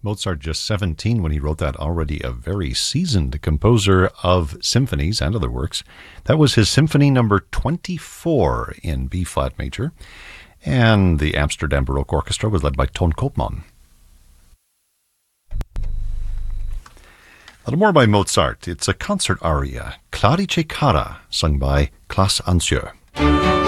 Mozart just 17 when he wrote that, already a very seasoned composer of symphonies and other works. That was his Symphony number 24 in B-flat major, and the Amsterdam Baroque Orchestra was led by Ton Koopman. A little more by Mozart. It's a concert aria, Clarice Cara, sung by Klaas Ansjö.